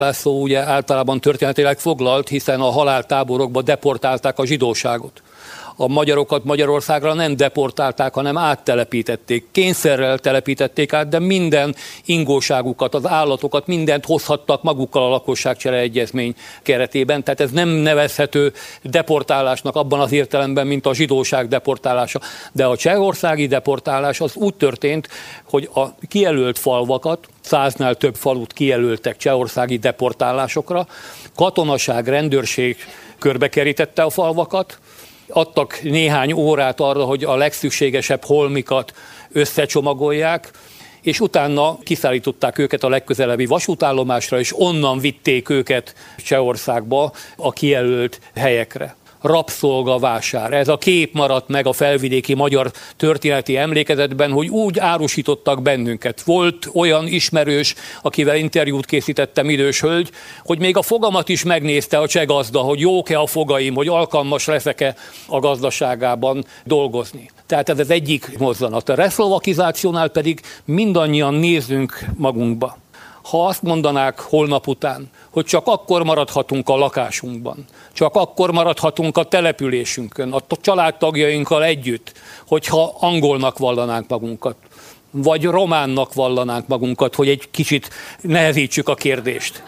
szó ugye általában történetileg foglalt, hiszen a haláltáborokba deportálták a zsidóságot. A magyarokat Magyarországra nem deportálták, hanem áttelepítették. Kényszerrel telepítették át, de minden ingóságukat, az állatokat, mindent hozhattak magukkal a lakosságcsere egyezmény keretében. Tehát ez nem nevezhető deportálásnak abban az értelemben, mint a zsidóság deportálása. De a csehországi deportálás az úgy történt, hogy a kijelölt falvakat, 100-nál több falut kijelöltek csehországi deportálásokra, katonaság, rendőrség körbekerítette a falvakat, adtak néhány órát arra, hogy a legszükségesebb holmikat összecsomagolják, és utána kiszállították őket a legközelebbi vasútállomásra, és onnan vitték őket Csehországba a kijelölt helyekre. Rabszolgavásár. Ez a kép maradt meg a felvidéki magyar történeti emlékezetben, hogy úgy árusítottak bennünket. Volt olyan ismerős, akivel interjút készítettem, idős hölgy, hogy még a fogamat is megnézte a cseh gazda, hogy jók-e a fogaim, hogy alkalmas leszek-e a gazdaságában dolgozni. Tehát ez az egyik mozzanat. A reszlovakizációnál pedig mindannyian nézzünk magunkba. Ha azt mondanák holnap után, hogy csak akkor maradhatunk a lakásunkban, csak akkor maradhatunk a településünkön, a családtagjainkkal együtt, hogyha angolnak vallanánk magunkat, vagy románnak vallanánk magunkat, hogy egy kicsit nehezítsük a kérdést.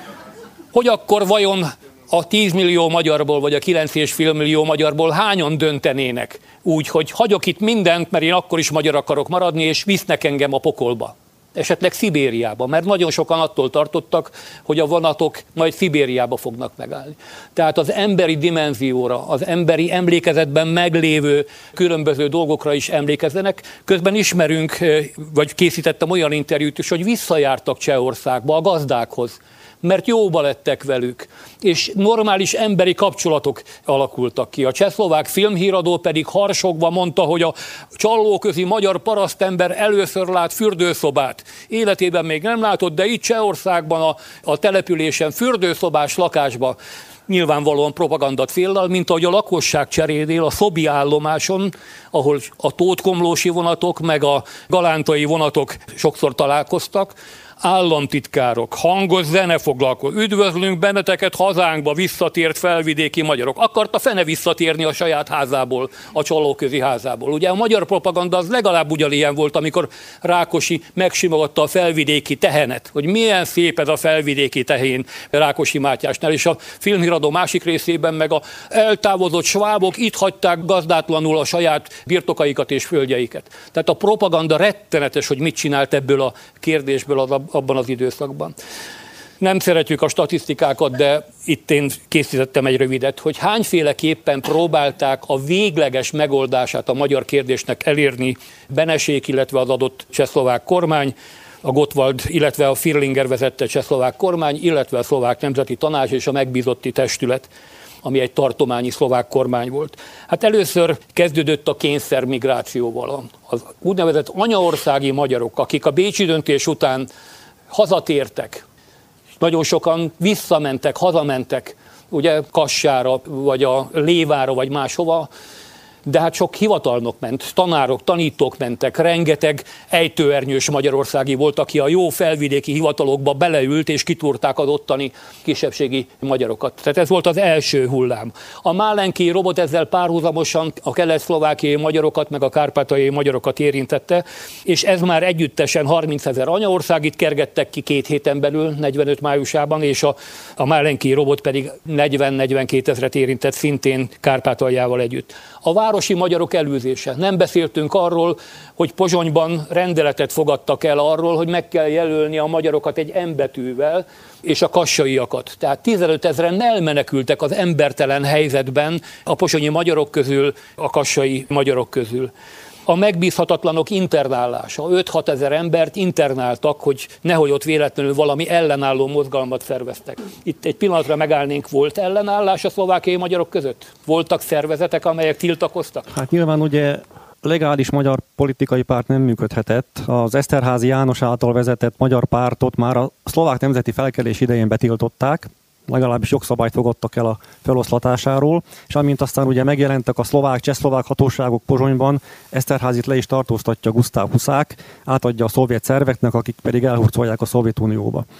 Hogy akkor vajon a 10 millió magyarból, vagy a 9,5 millió magyarból hányan döntenének úgy, hogy hagyok itt mindent, mert én akkor is magyar akarok maradni, és visznek engem a pokolba? Esetleg Szibériába, mert nagyon sokan attól tartottak, hogy a vonatok majd Szibériába fognak megállni. Tehát az emberi dimenzióra, az emberi emlékezetben meglévő különböző dolgokra is emlékezzenek. Közben ismerünk, vagy készítettem olyan interjút is, hogy visszajártak Csehországba a gazdákhoz, mert jóba lettek velük, és normális emberi kapcsolatok alakultak ki. A csehszlovák filmhíradó pedig harsogva mondta, hogy a csallóközi magyar parasztember először lát fürdőszobát. Életében még nem látott, de itt Csehországban a településen fürdőszobás lakásba, nyilvánvalóan propaganda céllal, mint ahogy a lakosság cserénél a Szobi állomáson, ahol a tótkomlósi vonatok meg a galántai vonatok sokszor találkoztak, államtitkárok, hangos zenefoglalkozó, üdvözlünk benneteket hazánkba, visszatért felvidéki magyarok. Akarta fene visszatérni a saját házából, a Csallóközi házából. Ugye a magyar propaganda az legalább ugyanilyen volt, amikor Rákosi megsimogatta a felvidéki tehenet, hogy milyen szép ez a felvidéki tehén Rákosi Mátyásnál, és a filmhíradó másik részében meg a eltávozott svábok itt hagyták gazdátlanul a saját birtokaikat és földjeiket. Tehát a propaganda rettenetes, hogy mit csinált ebből a kérdésből abban az időszakban. Nem szeretjük a statisztikákat, de itt én készítettem egy rövidet, hogy hányféleképpen próbálták a végleges megoldását a magyar kérdésnek elérni Benesék, illetve az adott csehszlovák kormány, a Gottwald, illetve a Firlinger vezette csehszlovák kormány, illetve a szlovák nemzeti tanács és a megbízotti testület, ami egy tartományi szlovák kormány volt. Hát először kezdődött a kényszermigrációval. Az úgynevezett anyaországi magyarok, akik a bécsi döntés után hazatértek, nagyon sokan visszamentek, hazamentek, ugye Kassára, vagy a Lévára, vagy máshova, de hát sok hivatalnok ment, tanárok, tanítók mentek, rengeteg ejtőernyős magyarországi volt, aki a jó felvidéki hivatalokba beleült, és kitúrták az ottani kisebbségi magyarokat. Tehát ez volt az első hullám. A Málenki robot ezzel párhuzamosan a kelet-szlovákiai magyarokat, meg a kárpátaljai magyarokat érintette, és ez már együttesen 30 000 anyaországit kergettek ki 2 héten belül, 45 májusában, és a Málenki robot pedig 40-42 ezret érintett szintén Kárpátaljával együtt. A városi magyarok elűzése. Nem beszéltünk arról, hogy Pozsonyban rendeletet fogadtak el arról, hogy meg kell jelölni a magyarokat egy M-betűvel, és a kassaiakat. Tehát 15 000-en elmenekültek az embertelen helyzetben a pozsonyi magyarok közül, a kassai magyarok közül. A megbízhatatlanok internálása. 5-6 ezer embert internáltak, hogy nehogy ott véletlenül valami ellenálló mozgalmat szerveztek. Itt egy pillanatra megállnénk, volt ellenállás a szlovákiai magyarok között? Voltak szervezetek, amelyek tiltakoztak? Hát nyilván ugye legális magyar politikai párt nem működhetett. Az Eszterházy János által vezetett magyar pártot már a szlovák nemzeti felkelés idején betiltották, legalábbis jogszabályt fogadtak el a feloszlatásáról, és amint aztán ugye megjelentek a csehszlovák hatóságok Pozsonyban, Eszterházyt le is tartóztatja Gusztáv Huszák, átadja a szovjet szerveknek, akik pedig elhurcolják a Szovjetunióba.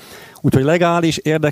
Úgyhogy legális